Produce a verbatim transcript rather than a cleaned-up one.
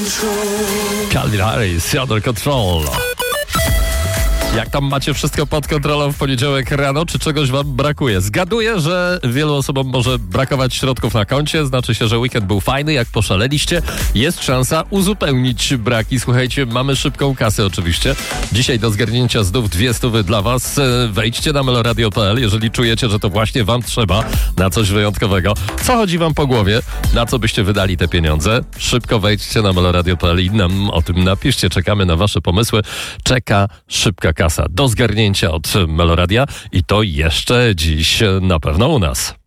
Calvin Harris, Under Control. Jak tam macie wszystko pod kontrolą w poniedziałek rano, czy czegoś wam brakuje? Zgaduję, że wielu osobom może brakować środków na koncie, znaczy się, że weekend był fajny, jak poszaleliście. Jest szansa uzupełnić braki. Słuchajcie, mamy szybką kasę oczywiście. Dzisiaj do zgarnięcia znów dwie stówy dla was. Wejdźcie na meloradio kropka p l, jeżeli czujecie, że to właśnie wam trzeba na coś wyjątkowego. Co chodzi wam po głowie? Na co byście wydali te pieniądze? Szybko wejdźcie na meloradio kropka p l i nam o tym napiszcie. Czekamy na wasze pomysły. Czeka szybka kasa do zgarnięcia od Meloradia i to jeszcze dziś na pewno u nas.